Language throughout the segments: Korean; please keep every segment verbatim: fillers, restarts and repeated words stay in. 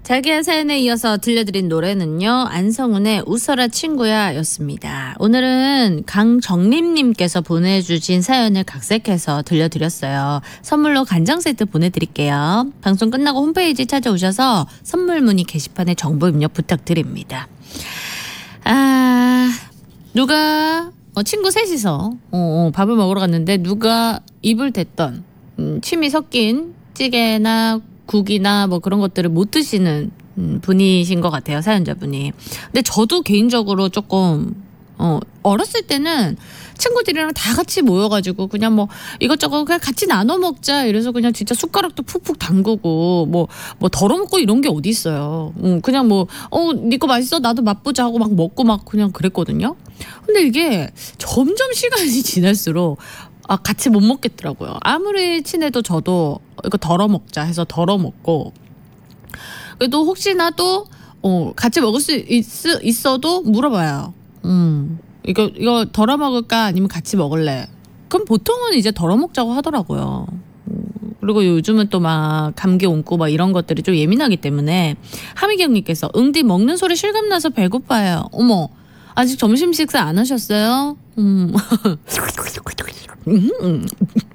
자기야 사연에 이어서 들려드린 노래는요. 안성운의 웃어라 친구야 였습니다. 오늘은 강정림님께서 보내주신 사연을 각색해서 들려드렸어요. 선물로 간장 세트 보내드릴게요. 방송 끝나고 홈페이지 찾아오셔서 선물 문의 게시판에 정보 입력 부탁드립니다. 아, 누가 어, 친구 셋이서 어, 어, 밥을 먹으러 갔는데 누가 입을 댔던 음, 침이 섞인 찌개나 국이나 뭐 그런 것들을 못 드시는 분이신 것 같아요, 사연자분이. 근데 저도 개인적으로 조금 어, 어렸을 때는 친구들이랑 다 같이 모여가지고 그냥 뭐 이것저것 그냥 같이 나눠 먹자 이래서 그냥 진짜 숟가락도 푹푹 담그고 뭐 뭐 덜어먹고 이런 게 어디 있어요. 음, 그냥 뭐 어, 니 거 맛있어 나도 맛보자 하고 막 먹고 막 그냥 그랬거든요. 근데 이게 점점 시간이 지날수록 아, 같이 못 먹겠더라고요. 아무리 친해도 저도 이거 덜어 먹자 해서 덜어 먹고, 그래도 혹시나 또 어, 같이 먹을 수 있, 있어도 물어봐요. 음, 이거 이거 덜어 먹을까 아니면 같이 먹을래? 그럼 보통은 이제 덜어 먹자고 하더라고요. 그리고 요즘은 또 막 감기 옮고 막 이런 것들이 좀 예민하기 때문에 하미경님께서 응디 먹는 소리 실감나서 배고파요. 어머, 아직 점심 식사 안 하셨어요? 음. 음.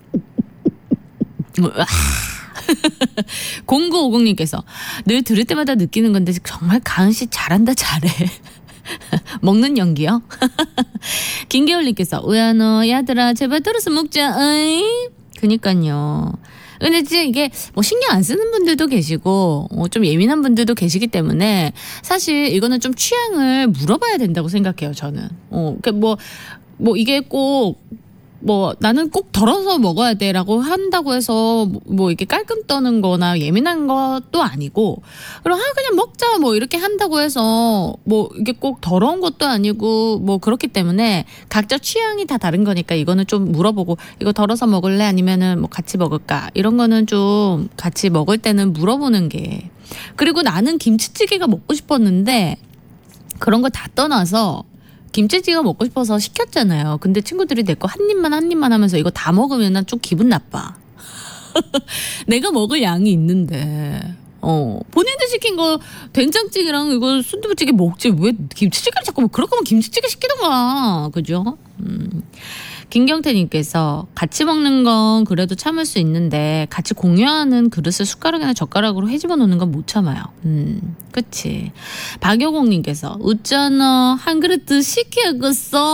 공구오공님께서 늘 들을 때마다 느끼는 건데 정말 가은씨 잘한다 잘해. 먹는 연기요? 김겨울님께서 우야너 야들아 제발 들어서 먹자. 어이? 그니까요. 근데 진짜 이게 뭐 신경 안 쓰는 분들도 계시고 어, 좀 예민한 분들도 계시기 때문에 사실 이거는 좀 취향을 물어봐야 된다고 생각해요, 저는. 어, 그러니까 뭐, 뭐 이게 꼭 뭐 나는 꼭 덜어서 먹어야 돼라고 한다고 해서 뭐 이렇게 깔끔 떠는 거나 예민한 것도 아니고, 그럼 아 그냥 먹자 뭐 이렇게 한다고 해서 뭐 이게 꼭 더러운 것도 아니고 뭐 그렇기 때문에 각자 취향이 다 다른 거니까 이거는 좀 물어보고 이거 덜어서 먹을래 아니면은 뭐 같이 먹을까 이런 거는 좀 같이 먹을 때는 물어보는 게. 그리고 나는 김치찌개가 먹고 싶었는데 그런 거 다 떠나서 김치찌개 먹고 싶어서 시켰잖아요. 근데 친구들이 내 거 한 입만 한 입만 하면서 이거 다 먹으면 난 좀 기분 나빠. 내가 먹을 양이 있는데 어 본인들 시킨 거 된장찌개랑 이거 순두부찌개 먹지 왜 김치찌개를 자꾸 그럴 거면 김치찌개 시키던가. 그죠? 음. 김경태님께서 같이 먹는 건 그래도 참을 수 있는데 같이 공유하는 그릇을 숟가락이나 젓가락으로 헤집어 놓는 건 못 참아요. 음, 그치. 박여공님께서 웃잖아 한 그릇 더 시켜야겠어.